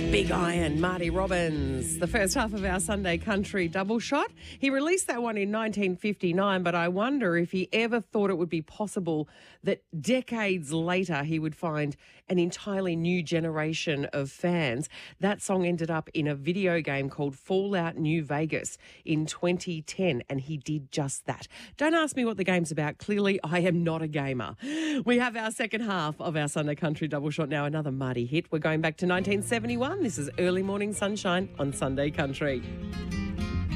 Big Iron, Marty Robbins, the first half of our Sunday Country double shot. He released that one in 1959, but I wonder if he ever thought it would be possible that decades later he would find an entirely new generation of fans. That song ended up in a video game called Fallout New Vegas in 2010, and he did just that. Don't ask me what the game's about. Clearly, I am not a gamer. We have our second half of our Sunday Country double shot now, another Marty hit. We're going back to 1971. This is Early Morning Sunshine on Sunday Country.